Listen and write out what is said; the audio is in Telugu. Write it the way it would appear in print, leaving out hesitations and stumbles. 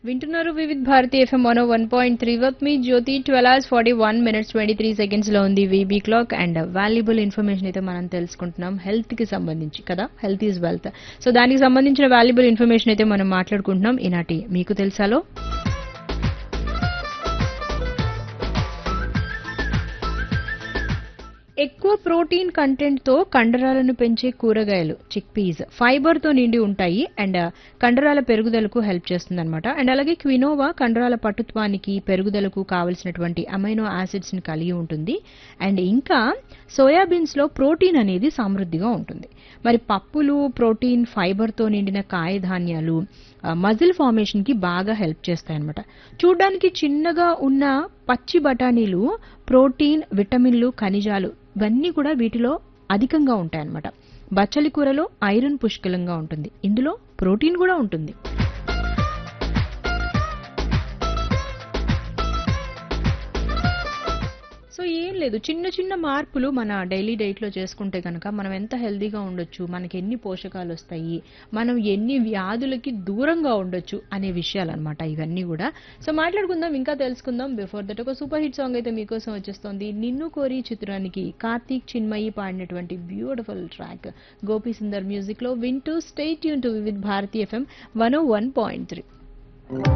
వింటున్నారు Vividh Bharati FM 101.3 with me Jyothi 12:41 23 seconds లో ఉంది VB clock and valuable information అయితే మనం తెలుసుకుంటున్నాం హెల్త్ కి సంబంధించి కదా హెల్త్ ఈజ్ వెల్త్ సో దానికి సంబంధించిన వాల్యుబుల్ ఇన్ఫర్మేషన్ అయితే మనం మాట్లాడుకుంటున్నాం ఈనాటి మీకు తెలుసాలో ఎక్కువ ప్రోటీన్ కంటెంట్ తో కండరాలను పెంచే కూరగాయలు చిక్ పీస్ ఫైబర్ తో నిండి ఉంటాయి అండ్ కండరాల పెరుగుదలకు హెల్ప్ చేస్తుంది అనమాట అండ్ అలాగే క్వినోవా కండరాల పటుత్వానికి పెరుగుదలకు కావలసినటువంటి అమైనో యాసిడ్స్ ని కలిగి ఉంటుంది అండ్ ఇంకా సోయాబీన్స్ లో ప్రోటీన్ అనేది సమృద్ధిగా ఉంటుంది మరి పప్పులు ప్రోటీన్ ఫైబర్ తో నిండిన కాయధాన్యాలు మజిల్ ఫార్మేషన్ కి బాగా హెల్ప్ చేస్తాయన్నమాట చూడ్డానికి చిన్నగా ఉన్న పచ్చి బఠానీలు ప్రోటీన్ విటమిన్లు ఖనిజాలు ఇవన్నీ కూడా వీటిలో అధికంగా ఉంటాయన్నమాట బచ్చలి కూరలో ఐరన్ పుష్కలంగా ఉంటుంది ఇందులో ప్రోటీన్ కూడా ఉంటుంది సో ఏం లేదు చిన్న చిన్న మార్పులు మన డైలీ డైట్ లో చేసుకుంటే కనుక మనం ఎంత హెల్దీగా ఉండొచ్చు మనకి ఎన్ని పోషకాలు వస్తాయి మనం ఎన్ని వ్యాధులకి దూరంగా ఉండొచ్చు అనే విషయాలు అనమాట ఇవన్నీ కూడా సో మాట్లాడుకుందాం ఇంకా తెలుసుకుందాం బిఫోర్ దట్ ఒక సూపర్ హిట్ సాంగ్ అయితే మీకోసం వచ్చేస్తుంది నిన్ను కోరి చిత్రానికి కార్తీక్ చిన్మయి పాడినటువంటి beautiful track Gopi Sundar music లో వింటూ stay tune to Vividh Bharati FM 101.3